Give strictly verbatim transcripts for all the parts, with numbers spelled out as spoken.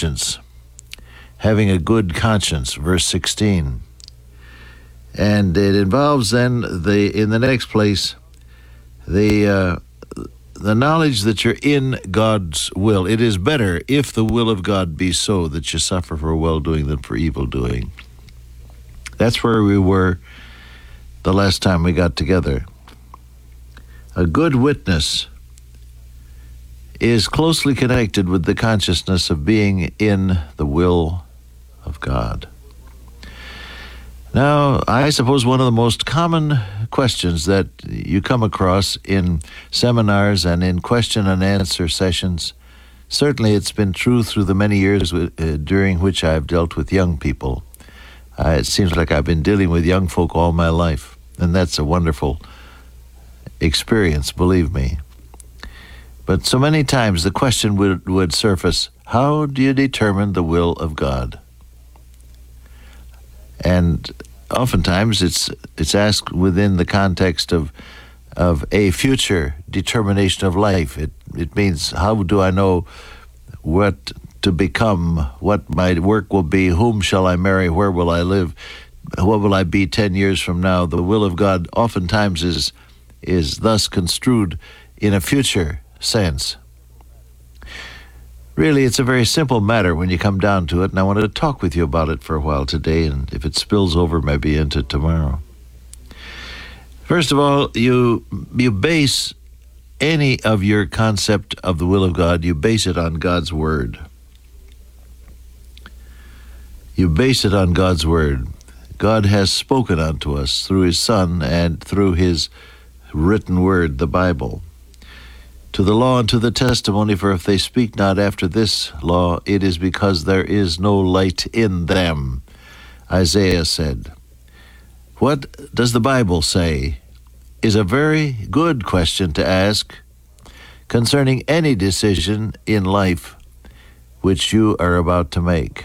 conscience, having a good conscience, verse sixteen. And it involves then, the in the next place, the uh, the knowledge that you're in God's will. It is better, if the will of God be so, that you suffer for well-doing than for evil-doing. That's where we were the last time we got together. A good witness is closely connected with the consciousness of being in the will of God. Now, I suppose one of the most common questions that you come across in seminars and in question and answer sessions, certainly it's been true through the many years uh, during which I've dealt with young people. Uh, it seems like I've been dealing with young folk all my life, and that's a wonderful experience, believe me. But so many times the question would, would surface, how do you determine the will of God? And oftentimes it's it's asked within the context of of a future determination of life. It it means, how do I know what to become, what my work will be, whom shall I marry, where will I live, what will I be ten years from now? The will of God oftentimes is is thus construed in a future sense. Really, it's a very simple matter when you come down to it, and I wanted to talk with you about it for a while today, and if it spills over, maybe into tomorrow. First of all, you you base any of your concept of the will of God, you base it on God's Word. You base it on God's Word. God has spoken unto us through His Son and through His written Word, the Bible. To the law and to the testimony, for if they speak not after this law, it is because there is no light in them, Isaiah said. What does the Bible say is a very good question to ask concerning any decision in life which you are about to make.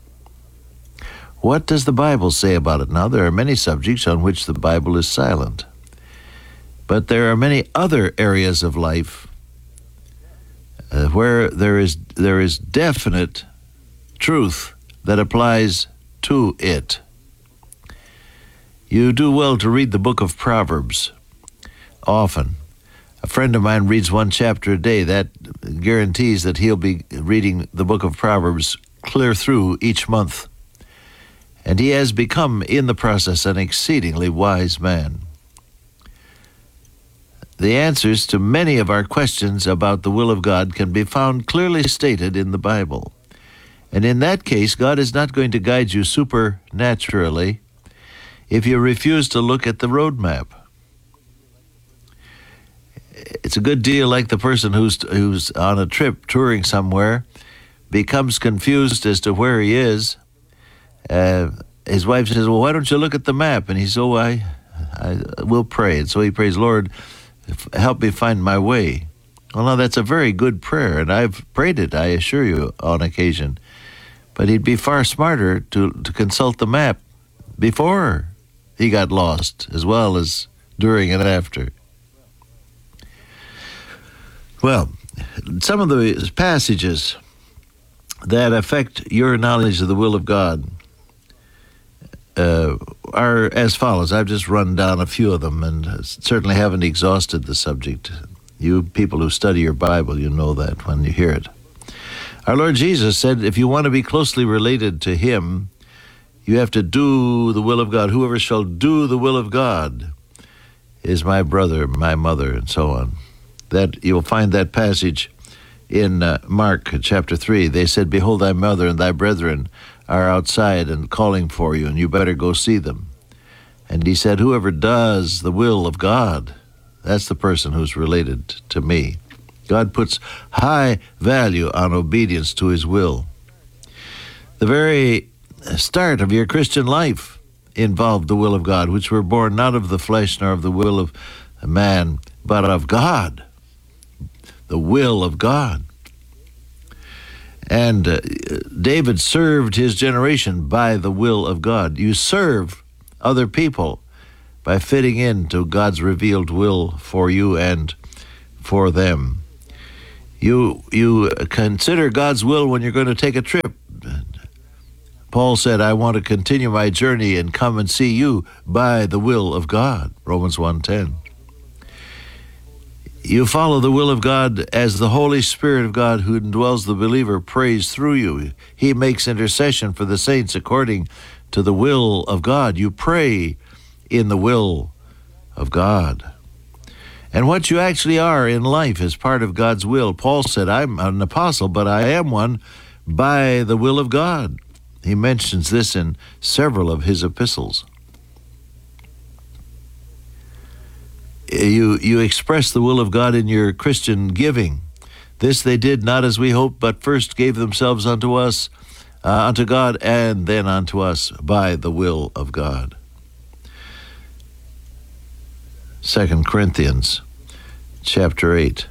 What does the Bible say about it? Now, there are many subjects on which the Bible is silent, but there are many other areas of life Uh, where there is there is definite truth that applies to it. You do well to read the book of Proverbs often. A friend of mine reads one chapter a day. That guarantees that he'll be reading the book of Proverbs clear through each month. And he has become, in the process, an exceedingly wise man. The answers to many of our questions about the will of God can be found clearly stated in the Bible. And in that case, God is not going to guide you supernaturally if you refuse to look at the roadmap. It's a good deal like the person who's who's on a trip touring somewhere, becomes confused as to where he is. Uh, his wife says, well, why don't you look at the map? And he says, oh, I, I will pray. And so he prays, Lord, help me find my way. Well, now that's a very good prayer, and I've prayed it, I assure you, on occasion. But he'd be far smarter to, to consult the map before he got lost, as well as during and after. Well, some of the passages that affect your knowledge of the will of God Uh, are as follows. I've just run down a few of them and certainly haven't exhausted the subject. You people who study your Bible, you know that when you hear it. Our Lord Jesus said, if you want to be closely related to Him, you have to do the will of God. Whoever shall do the will of God is my brother, my mother, and so on. That you'll find that passage in uh, Mark chapter three. They said, behold, thy mother and thy brethren are outside and calling for you, and you better go see them. And he said, whoever does the will of God, that's the person who's related to me. God puts high value on obedience to His will. The very start of your Christian life involved the will of God, which were born not of the flesh nor of the will of man, but of God. The will of God. And uh, David served his generation by the will of God. You serve other people by fitting into God's revealed will for you and for them. You, you consider God's will when you're going to take a trip. Paul said, I want to continue my journey and come and see you by the will of God, Romans one ten. You follow the will of God as the Holy Spirit of God who indwells the believer prays through you. He makes intercession for the saints according to the will of God. You pray in the will of God. And what you actually are in life is part of God's will. Paul said, I'm an apostle, but I am one by the will of God. He mentions this in several of his epistles. You, you express the will of God in your Christian giving. This they did not as we hoped, but first gave themselves unto us, uh, unto God, and then unto us by the will of God. Second Corinthians chapter eight.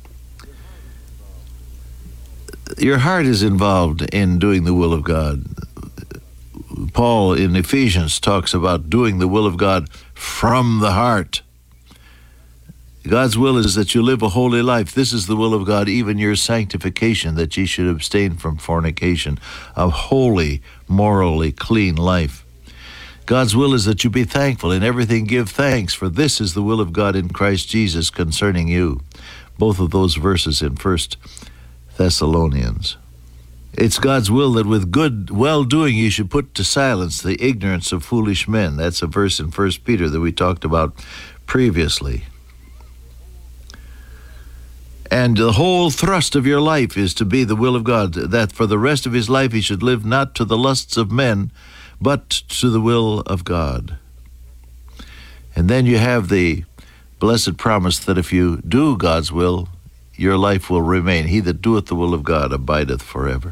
Your heart is involved in doing the will of God. Paul in Ephesians talks about doing the will of God from the heart. God's will is that you live a holy life. This is the will of God, even your sanctification, that ye should abstain from fornication, a holy, morally clean life. God's will is that you be thankful. In everything give thanks, for this is the will of God in Christ Jesus concerning you. Both of those verses in First Thessalonians. It's God's will that with good well-doing you should put to silence the ignorance of foolish men. That's a verse in First Peter that we talked about previously. And the whole thrust of your life is to be the will of God, that for the rest of his life he should live not to the lusts of men, but to the will of God. And then you have the blessed promise that if you do God's will, your life will remain. He that doeth the will of God abideth forever.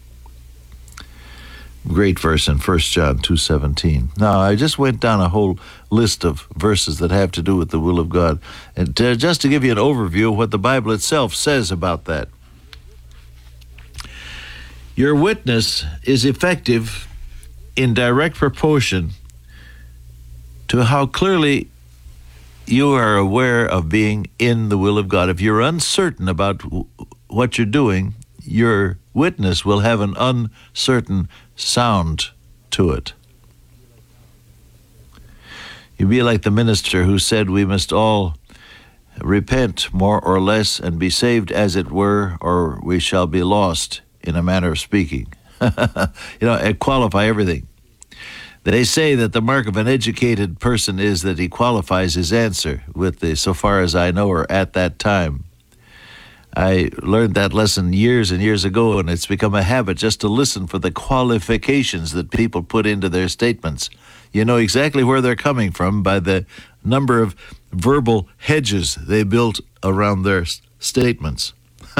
Great verse in First John two seventeen. Now, I just went down a whole list of verses that have to do with the will of God. And to, just to give you an overview of what the Bible itself says about that. Your witness is effective in direct proportion to how clearly you are aware of being in the will of God. If you're uncertain about what you're doing, your witness will have an uncertain sound to it. You'd be like the minister who said we must all repent more or less and be saved as it were, or we shall be lost, in a manner of speaking. You know, and qualify everything. They say that the mark of an educated person is that he qualifies his answer with the so far as I know or at that time. I learned that lesson years and years ago, and it's become a habit just to listen for the qualifications that people put into their statements. You know exactly where they're coming from by the number of verbal hedges they built around their s- statements.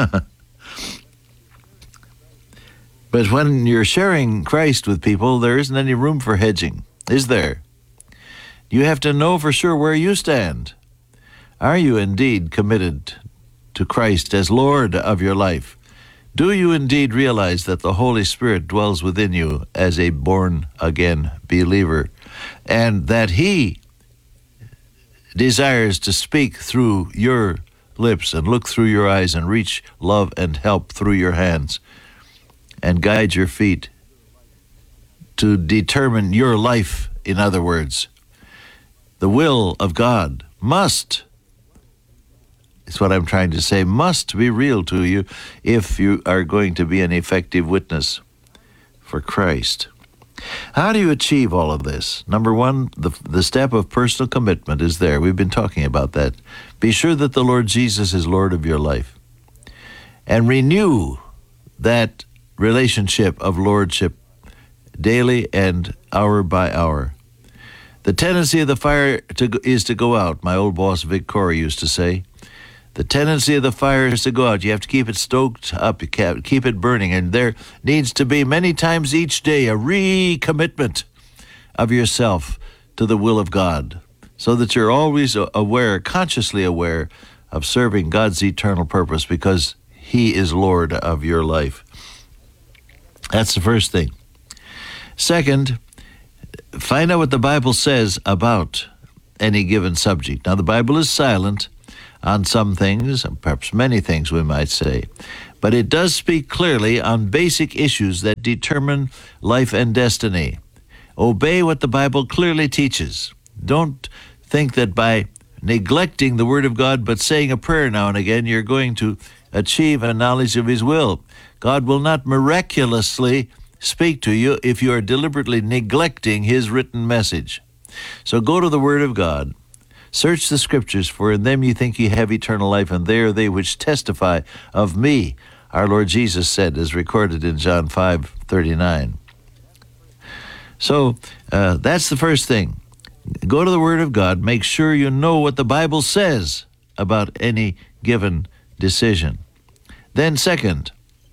But when you're sharing Christ with people, there isn't any room for hedging, is there? You have to know for sure where you stand. Are you indeed committed to Christ as Lord of your life? Do you indeed realize that the Holy Spirit dwells within you as a born-again believer, and that He desires to speak through your lips and look through your eyes and reach love and help through your hands and guide your feet to determine your life, in other words? The will of God must, it's what I'm trying to say, must be real to you if you are going to be an effective witness for Christ. How do you achieve all of this? Number one, the, the step of personal commitment is there. We've been talking about that. Be sure that the Lord Jesus is Lord of your life. And renew that relationship of lordship daily and hour by hour. The tendency of the fire to, is to go out. My old boss, Vic Corey, used to say, the tendency of the fire is to go out. You have to keep it stoked up, you can't keep it burning. And there needs to be many times each day a recommitment of yourself to the will of God, so that you're always aware, consciously aware of serving God's eternal purpose, because He is Lord of your life. That's the first thing. Second, find out what the Bible says about any given subject. Now, the Bible is silent on some things, perhaps many things we might say, but it does speak clearly on basic issues that determine life and destiny. Obey what the Bible clearly teaches. Don't think that by neglecting the Word of God but saying a prayer now and again, you're going to achieve a knowledge of His will. God will not miraculously speak to you if you are deliberately neglecting His written message. So go to the Word of God. Search the Scriptures, for in them you think you have eternal life, and they are they which testify of me, our Lord Jesus said, as recorded in John five thirty-nine. So uh, that's the first thing. Go to the Word of God. Make sure you know what the Bible says about any given decision. Then second,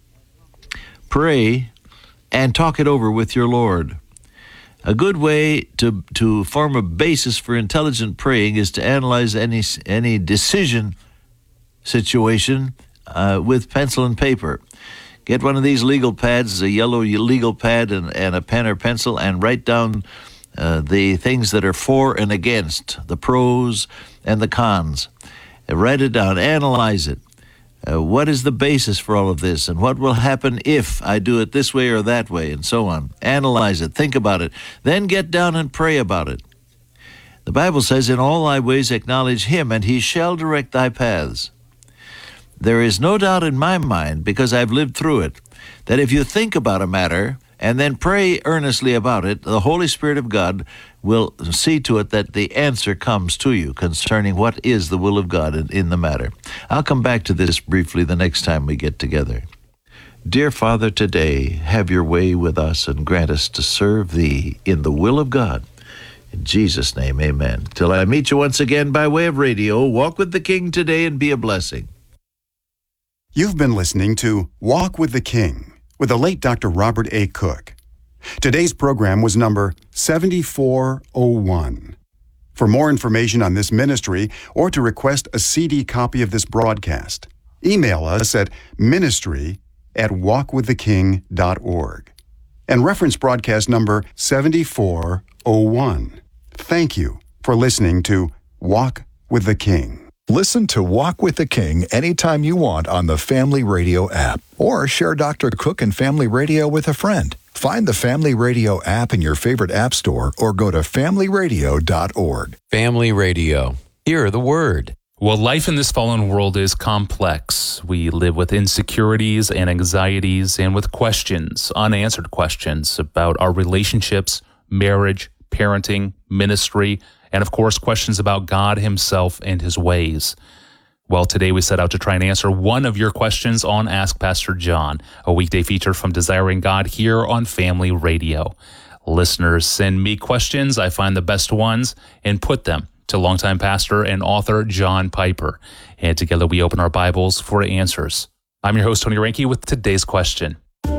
pray and talk it over with your Lord. A good way to, to form a basis for intelligent praying is to analyze any, any decision situation uh, with pencil and paper. Get one of these legal pads, a yellow legal pad and, and a pen or pencil, and write down uh, the things that are for and against, the pros and the cons. And write it down, analyze it. Uh, what is the basis for all of this, and what will happen if I do it this way or that way, and so on. Analyze it, think about it, then get down and pray about it. The Bible says, in all thy ways acknowledge Him, and He shall direct thy paths. There is no doubt in my mind, because I've lived through it, that if you think about a matter and then pray earnestly about it, the Holy Spirit of God will see to it that the answer comes to you concerning what is the will of God in, in the matter. I'll come back to this briefly the next time we get together. Dear Father, today, have your way with us and grant us to serve Thee in the will of God. In Jesus' name, amen. Till I meet you once again by way of radio, walk with the King today and be a blessing. You've been listening to Walk with the King with the late Doctor Robert A. Cook. Today's program was number seventy-four oh one. For more information on this ministry or to request a C D copy of this broadcast, email us at ministry at walk with the king dot org and reference broadcast number seventy-four oh one. Thank you for listening to Walk with the King. Listen to Walk with the King anytime you want on the Family Radio app, or share Doctor Cook and Family Radio with a friend. Find the Family Radio app in your favorite app store or go to family radio dot org. Family Radio. Hear the word. Well, life in this fallen world is complex. We live with insecurities and anxieties and with questions, unanswered questions about our relationships, marriage, parenting, ministry, and of course, questions about God Himself and His ways. Well, today we set out to try and answer one of your questions on Ask Pastor John, a weekday feature from Desiring God here on Family Radio. Listeners send me questions, I find the best ones, and put them to longtime pastor and author John Piper. And together we open our Bibles for answers. I'm your host, Tony Reinke, with today's question.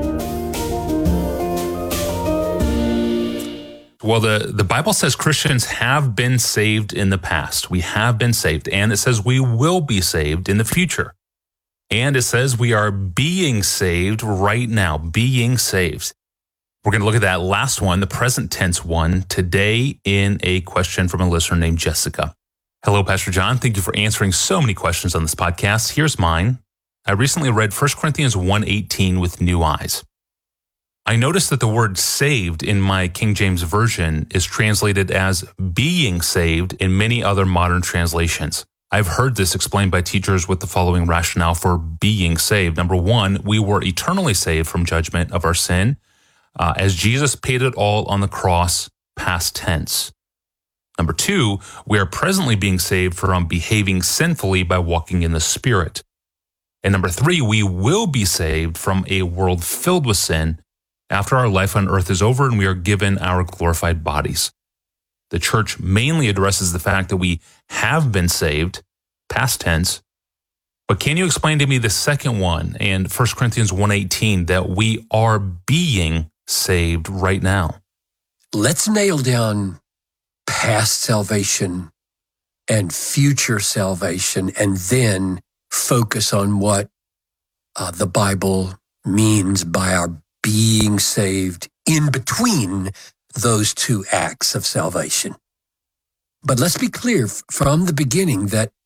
Well, the, the Bible says Christians have been saved in the past. We have been saved, and it says we will be saved in the future. And it says we are being saved right now, being saved. We're going to look at that last one, the present tense one, today in a question from a listener named Jessica. Hello, Pastor John. Thank you for answering so many questions on this podcast. Here's mine. I recently read First Corinthians one eighteen with new eyes. I noticed that the word saved in my King James Version is translated as being saved in many other modern translations. I've heard this explained by teachers with the following rationale for being saved. Number one, we were eternally saved from judgment of our sin, uh, as Jesus paid it all on the cross, past tense. Number two, we are presently being saved from behaving sinfully by walking in the Spirit. And number three, we will be saved from a world filled with sin after our life on earth is over and we are given our glorified bodies. The church mainly addresses the fact that we have been saved, past tense. But can you explain to me the second one in First Corinthians one eighteen, that we are being saved right now? Let's nail down past salvation and future salvation, and then focus on what uh, the Bible means by our being saved in between those two acts of salvation. But let's be clear from the beginning that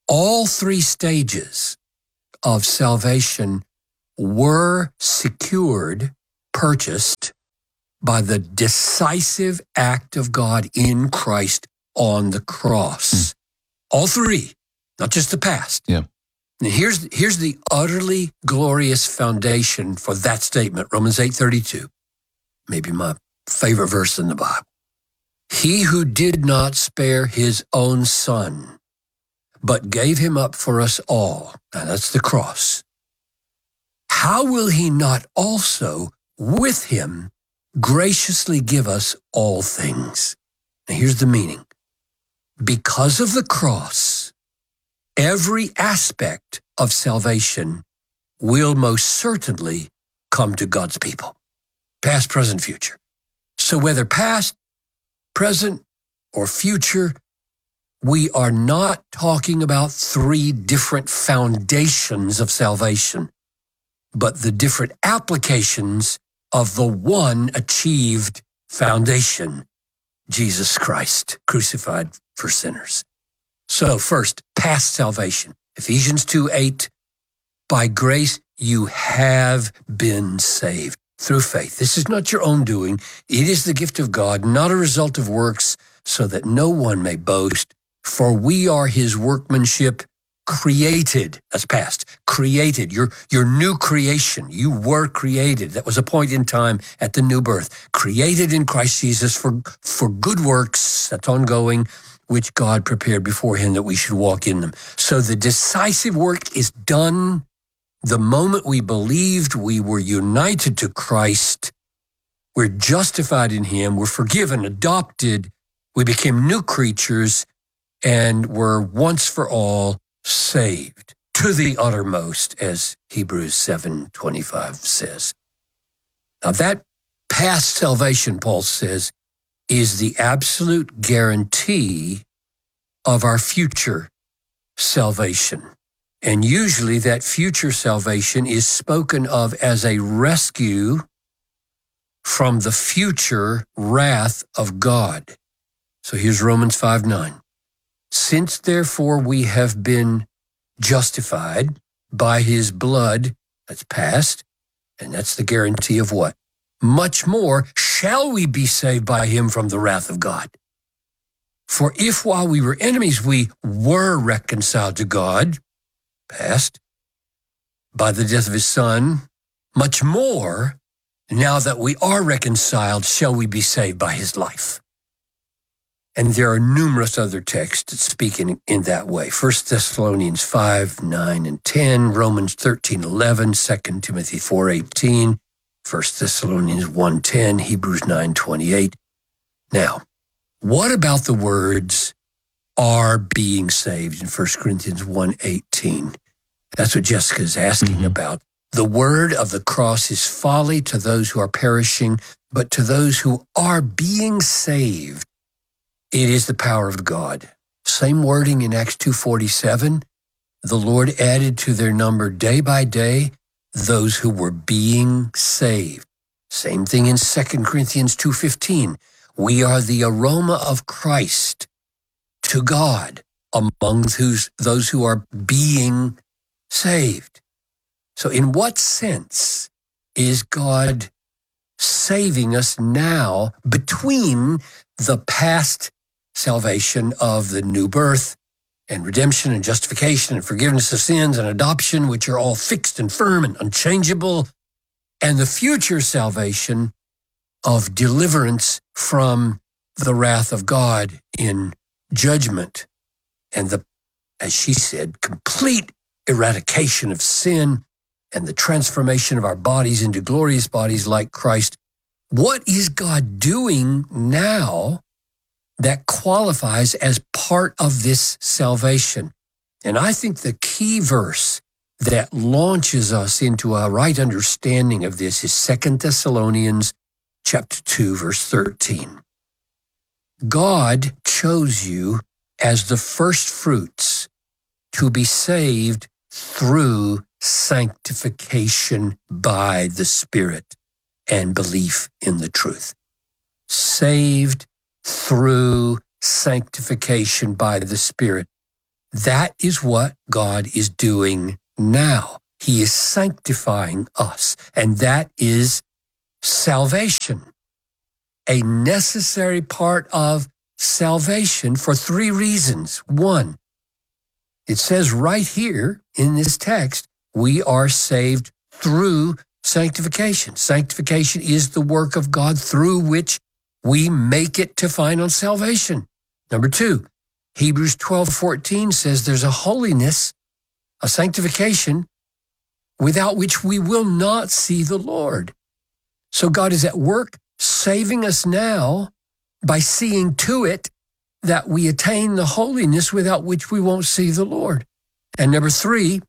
all three stages of salvation were secured, purchased by the decisive act of God in Christ on the cross. Mm. All three, not just the past. Yeah. Now here's, here's the utterly glorious foundation for that statement, Romans eight thirty-two, maybe my favorite verse in the Bible. He who did not spare his own son, but gave him up for us all. Now that's the cross. How will he not also with him graciously give us all things? Now here's the meaning. Because of the cross, every aspect of salvation will most certainly come to God's people. Past, present, future. So whether past, present, or future, we are not talking about three different foundations of salvation, but the different applications of the one achieved foundation, Jesus Christ, crucified for sinners. So first, past salvation. Ephesians two eight, by grace you have been saved through faith. This is not your own doing. It is the gift of God, not a result of works, so that no one may boast. For we are his workmanship, created, that's past, created, your, your new creation. You were created. That was a point in time at the new birth. Created in Christ Jesus for, for good works, that's ongoing, which God prepared beforehand that we should walk in them. So the decisive work is done the moment we believed, we were united to Christ. We're justified in him. We're forgiven, adopted. We became new creatures and were once for all saved to the uttermost, as Hebrews seven twenty-five says. Now that past salvation, Paul says, is the absolute guarantee of our future salvation. And usually that future salvation is spoken of as a rescue from the future wrath of God. So here's Romans five nine. Since therefore we have been justified by his blood, that's past, and that's the guarantee of what? Much more shall we be saved by him from the wrath of God. For if while we were enemies, we were reconciled to God, past, by the death of his son, much more, now that we are reconciled, shall we be saved by his life. And there are numerous other texts that speak in, in that way. First Thessalonians five, nine, and ten, Romans thirteen, eleven, Second Timothy four, eighteen, First Thessalonians one, ten, Hebrews nine, twenty-eight. Now, what about the words are being saved in First Corinthians one, eighteen? That's what Jessica is asking mm-hmm. about. The word of the cross is folly to those who are perishing, but to those who are being saved, it is the power of God. Same wording in Acts two forty-seven. The Lord added to their number day by day those who were being saved. Same thing in Second Corinthians two fifteen. We are the aroma of Christ to God among whose, those who are being saved. So in what sense is God saving us now between the past salvation of the new birth and redemption and justification and forgiveness of sins and adoption, which are all fixed and firm and unchangeable, and the future salvation of deliverance from the wrath of God in judgment and the, as she said, complete eradication of sin and the transformation of our bodies into glorious bodies like Christ. What is God doing now that qualifies as part of this salvation? And I think the key verse that launches us into a right understanding of this is Second Thessalonians chapter two, verse thirteen. God chose you as the first fruits to be saved through sanctification by the Spirit and belief in the truth. Saved through sanctification by the Spirit That is what God is doing now. He is sanctifying us, and that is salvation, a necessary part of salvation for three reasons. One, it says right here in this text, we are saved through sanctification. Sanctification is the work of God through which we make it to final salvation. Number two, Hebrews twelve fourteen says there's a holiness, a sanctification, without which we will not see the Lord. So God is at work saving us now by seeing to it that we attain the holiness without which we won't see the Lord. And number three,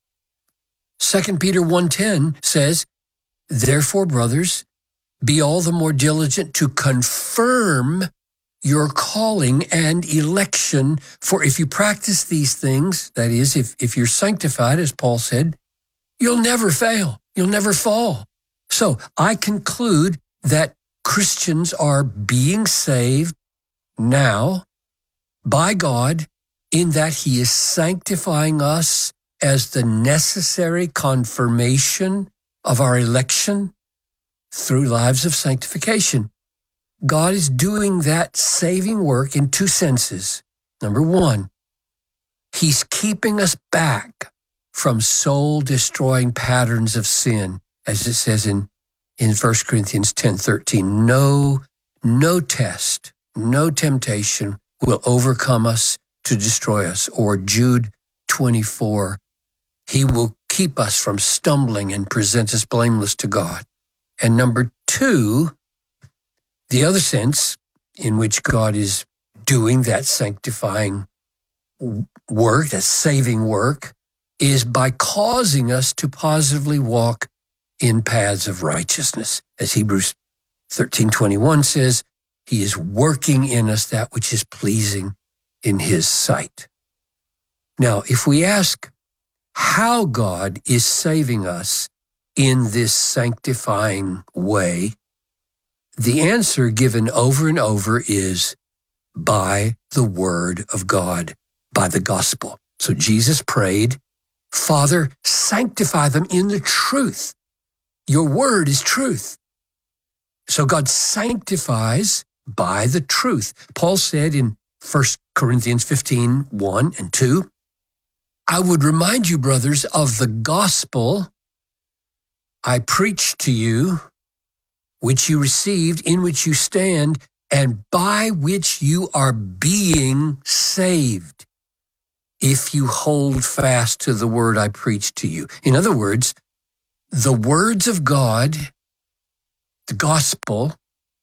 Second Peter one ten says, therefore, brothers, be all the more diligent to confirm your calling and election. For if you practice these things, that is, if, if you're sanctified, as Paul said, you'll never fail. You'll never fall. So I conclude that Christians are being saved now by God in that he is sanctifying us as the necessary confirmation of our election through lives of sanctification. God is doing that saving work in two senses. Number one, he's keeping us back from soul-destroying patterns of sin, as it says in, in First Corinthians ten thirteen. No, no test, no temptation will overcome us to destroy us. Or Jude twenty-four, he will keep us from stumbling and present us blameless to God. And number two, the other sense in which God is doing that sanctifying work, that saving work, is by causing us to positively walk in paths of righteousness. As Hebrews thirteen twenty-one says, he is working in us that which is pleasing in his sight. Now, if we ask how God is saving us in this sanctifying way, the answer given over and over is by the word of God, by the gospel. So Jesus prayed, Father, sanctify them in the truth. Your word is truth. So God sanctifies by the truth. Paul said in First Corinthians fifteen, one and two, I would remind you, brothers, of the gospel I preached to you, which you received, in which you stand, and by which you are being saved, if you hold fast to the word I preached to you. In other words, the words of God, the gospel,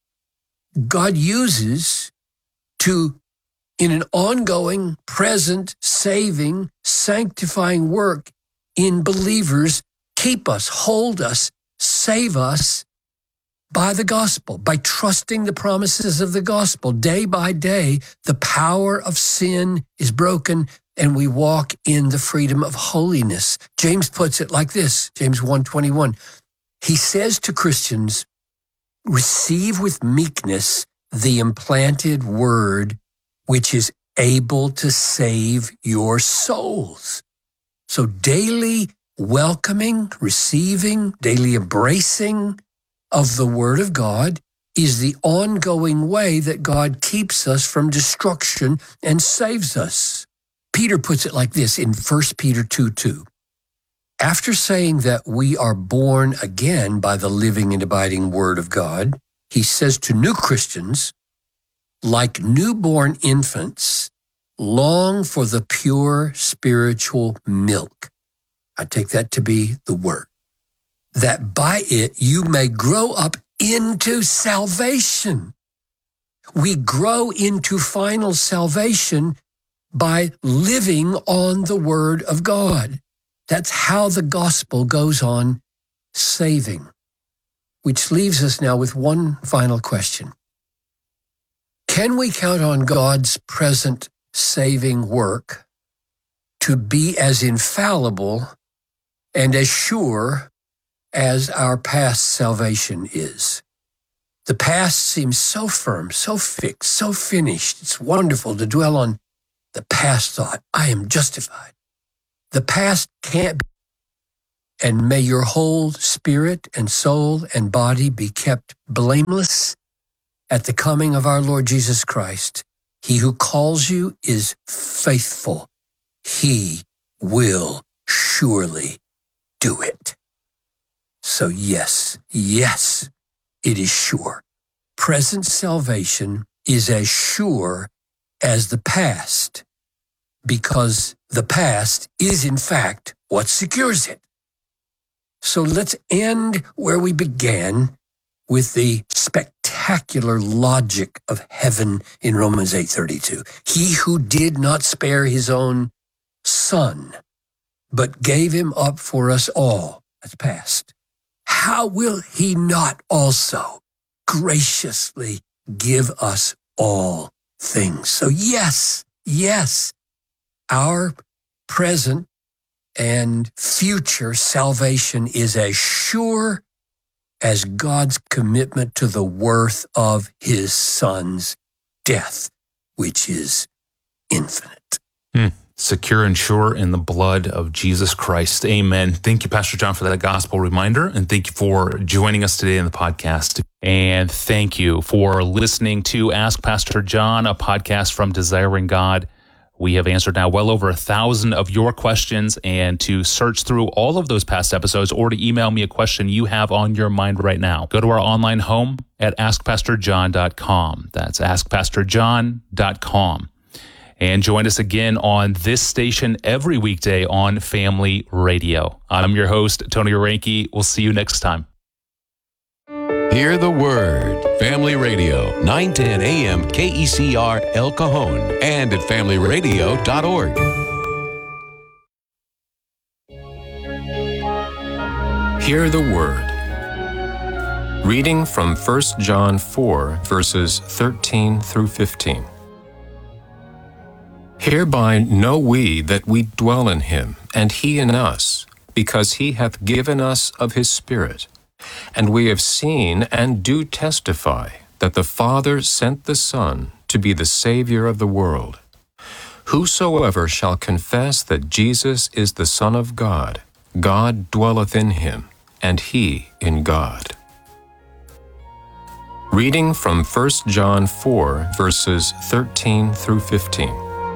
God uses to, in an ongoing, present, saving, sanctifying work in believers, keep us, hold us, save us by the gospel, by trusting the promises of the gospel. Day by day, the power of sin is broken and we walk in the freedom of holiness. James puts it like this, James one twenty-one. He says to Christians, receive with meekness the implanted word, which is able to save your souls. So daily welcoming, receiving, daily embracing of the word of God is the ongoing way that God keeps us from destruction and saves us. Peter puts it like this in First Peter two two. After saying that we are born again by the living and abiding word of God, he says to new Christians, like newborn infants, long for the pure spiritual milk. I take that to be the word. That by it you may grow up into salvation. We grow into final salvation by living on the word of God. That's how the gospel goes on saving. Which leaves us now with one final question. Can we count on God's present saving work to be as infallible and as sure as our past salvation is? The past seems so firm, so fixed, so finished. It's wonderful to dwell on The past thought, I am justified. The past can't be. And may your whole spirit and soul and body be kept blameless at the coming of our Lord Jesus Christ. He who calls you is faithful. He will surely do it. So yes, yes, it is sure. Present salvation is as sure as the past, because the past is in fact what secures it. So let's end where we began, with the spectacular logic of heaven in Romans eight thirty-two. He who did not spare his own son, but gave him up for us all, that's past, how will he not also graciously give us all things? So yes, yes, our present and future salvation is as sure as God's commitment to the worth of his son's death, which is infinite. Hmm. Secure and sure in the blood of Jesus Christ. Amen. Thank you, Pastor John, for that gospel reminder. And thank you for joining us today in the podcast. And thank you for listening to Ask Pastor John, a podcast from Desiring God. We have answered now well over a thousand of your questions, and to search through all of those past episodes or to email me a question you have on your mind right now, go to our online home at ask pastor john dot com. That's ask pastor john dot com. And join us again on this station every weekday on Family Radio. I'm your host, Tony Oranke. We'll see you next time. Hear the Word. Family Radio, nine ten a.m. K E C R El Cajon and at family radio dot org. Hear the Word. Reading from First John four, verses thirteen through fifteen. Hereby know we that we dwell in him, and he in us, because he hath given us of his Spirit. And we have seen and do testify that the Father sent the Son to be the Savior of the world. Whosoever shall confess that Jesus is the Son of God, God dwelleth in him, and he in God. Reading from First John four, verses thirteen through fifteen.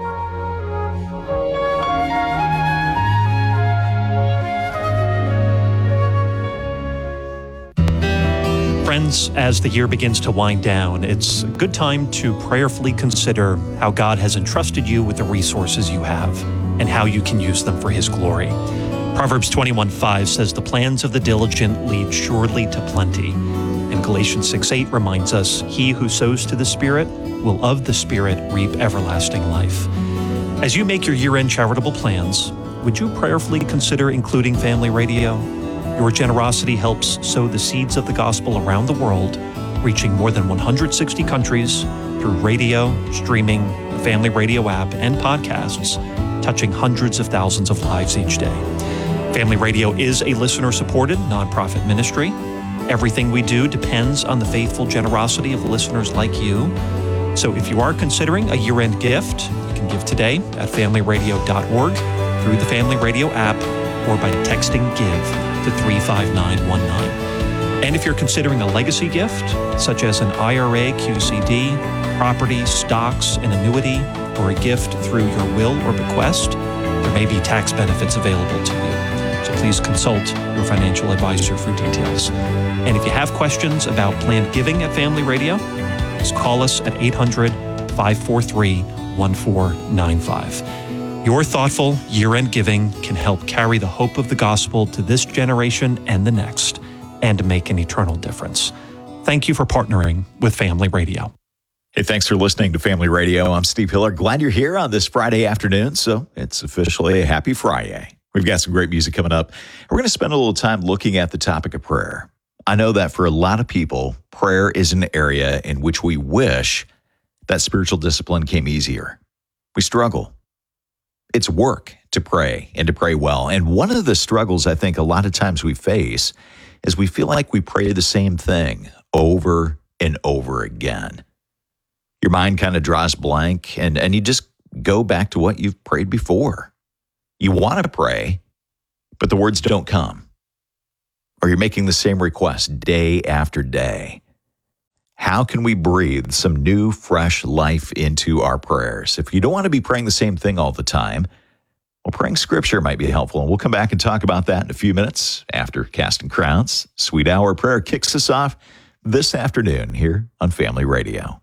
Friends, as the year begins to wind down, it's a good time to prayerfully consider how God has entrusted you with the resources you have and how you can use them for his glory. Proverbs twenty-one five says, "The plans of the diligent lead surely to plenty." And Galatians six eight reminds us, "He who sows to the Spirit will of the Spirit reap everlasting life." As you make your year-end charitable plans, would you prayerfully consider including Family Radio? Your generosity helps sow the seeds of the gospel around the world, reaching more than one hundred sixty countries through radio, streaming, the Family Radio app, and podcasts, touching hundreds of thousands of lives each day. Family Radio is a listener-supported nonprofit ministry. Everything we do depends on the faithful generosity of listeners like you. So if you are considering a year-end gift, you can give today at family radio dot org, through the Family Radio app, or by texting GIVE to three five nine one nine. And if you're considering a legacy gift, such as an I R A, Q C D, property, stocks, an annuity, or a gift through your will or bequest, there may be tax benefits available to you. So please consult your financial advisor for details. And if you have questions about planned giving at Family Radio, just call us at eight hundred, five four three, one four nine five. Your thoughtful year-end giving can help carry the hope of the gospel to this generation and the next, and to make an eternal difference. Thank you for partnering with Family Radio. Hey, thanks for listening to Family Radio. I'm Steve Hiller. Glad you're here on this Friday afternoon, so it's officially a happy Friday. We've got some great music coming up. We're going to spend a little time looking at the topic of prayer. I know that for a lot of people, prayer is an area in which we wish that spiritual discipline came easier. We struggle. It's work to pray and to pray well. And one of the struggles I think a lot of times we face is we feel like we pray the same thing over and over again. Your mind kind of draws blank and, and you just go back to what you've prayed before. You want to pray, but the words don't come. Or you're making the same request day after day. How can we breathe some new, fresh life into our prayers? If you don't want to be praying the same thing all the time, well, praying scripture might be helpful. And we'll come back and talk about that in a few minutes after Casting Crowns. Sweet Hour Prayer kicks us off this afternoon here on Family Radio.